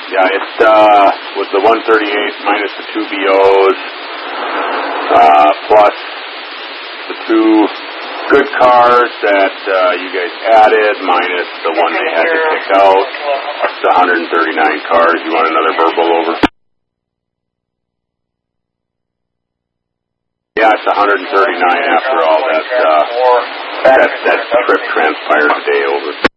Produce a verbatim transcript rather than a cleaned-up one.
Yeah, it uh, was the one thirty-eight minus the two B Os, uh, plus the two good cars that uh, you guys added, minus the one they had to pick out. It's one hundred thirty-nine cars. You want another verbal over? Yeah, it's one hundred thirty-nine after all that, uh, that, that trip transpired today over.